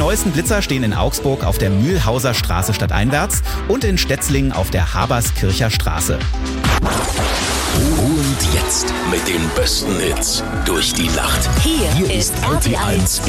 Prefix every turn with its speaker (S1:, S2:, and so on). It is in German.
S1: neuesten Blitzer stehen in Augsburg auf der Mühlhauser Straße stadteinwärts und in Stetzlingen auf der Haberskircher Straße.
S2: Und jetzt mit den besten Hits durch die Nacht.
S3: Hier ist RTL 1